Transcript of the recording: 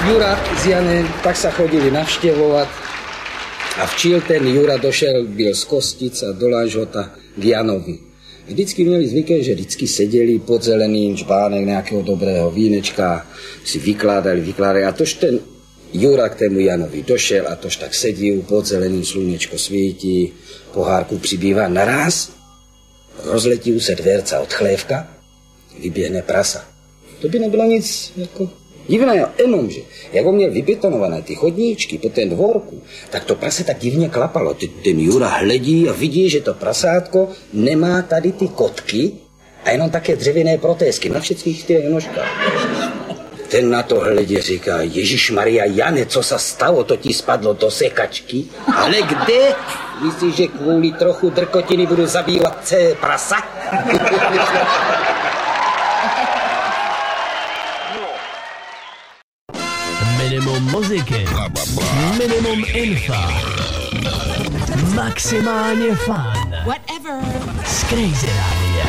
Jura s Janem tak sa chodili navštevovať a včil ten Jura došel, byl z Kostic a do Lážhota k Janovi. Vždycky měli zvykem, že vždycky seděli pod zeleným žbánek nějakého dobrého vínečka, si vykládali a tož ten Jura k tému Janovi došel a tož tak sedí, pod zeleným slunečko svítí, pohárku přibývá naraz, rozletí se dverca od chlévka, vyběhne prasa. To by nebylo nic jako divného, jenomže, jak on měl vybetonované ty chodníčky po ten dvorku, tak to prase tak divně klapalo. Ten Jura hledí a vidí, že to prasátko nemá tady ty kotky a jenom také dřevěné protésky na všetkých 4 nožkách. Ten na to hledě říká, Ježišmaria, Jane, co sa stalo, to ti spadlo do sekačky? Ale kde? Myslíš, že kvůli trochu drkotiny budu zabývat celé prasa? Minimum muziky, minimum infa, maximálně fun. Whatever. Z Crazy Radio.